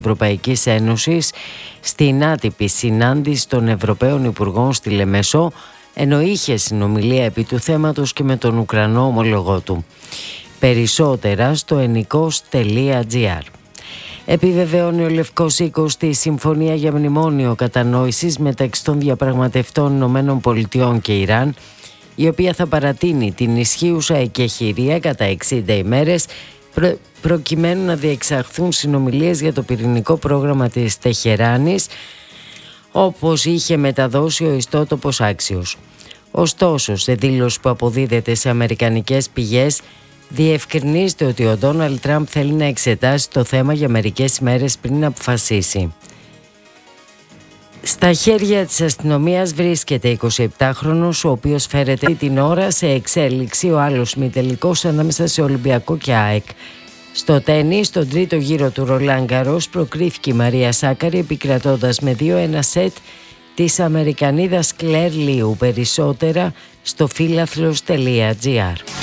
Ευρωπαϊκής Ένωσης στην άτυπη συνάντηση των Ευρωπαίων Υπουργών στη Λεμεσό, ενώ είχε συνομιλία επί του θέματος και με τον Ουκρανό ομολογό του. Περισσότερα στο ennikos.gr. Επιβεβαιώνει ο Λευκός Οίκος τη συμφωνία για μνημόνιο κατανόησης μεταξύ των διαπραγματευτών ΗΠΑ και Ιράν, η οποία θα παρατείνει την ισχύουσα εκεχηρία κατά 60 ημέρες προκειμένου να διεξαχθούν συνομιλίες για το πυρηνικό πρόγραμμα της Τεχεράνης, όπως είχε μεταδώσει ο ιστότοπος Άξιος. Ωστόσο, σε δήλωση που αποδίδεται σε αμερικανικές πηγές, διευκρινίζεται ότι ο Ντόναλντ Τραμπ θέλει να εξετάσει το θέμα για μερικές ημέρες πριν να αποφασίσει. Στα χέρια της αστυνομίας βρίσκεται 27χρονος, ο οποίος φέρεται την ώρα σε εξέλιξη ο άλλος ημιτελικός ανάμεσα σε Ολυμπιακό και ΑΕΚ. Στο τένις, στον τρίτο γύρο του Ρολάν Γκαρός, προκρίθηκε η Μαρία Σάκαρη επικρατώντας με 2-1 σετ της Αμερικανίδας Κλέρ Λίου. Περισσότερα στο φίλαθλος.gr.